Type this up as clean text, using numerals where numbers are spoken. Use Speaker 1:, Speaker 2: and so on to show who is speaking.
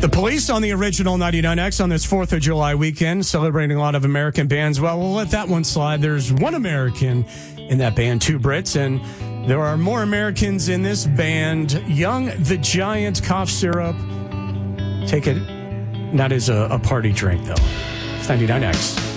Speaker 1: The Police on the original 99X on this 4th of July weekend, celebrating a lot of American bands. Well, we'll let that one slide. There's one American in that band, two Brits, and there are more Americans in this band. Young the Giant, Cough Syrup. Take it not as a party drink, though. It's 99X.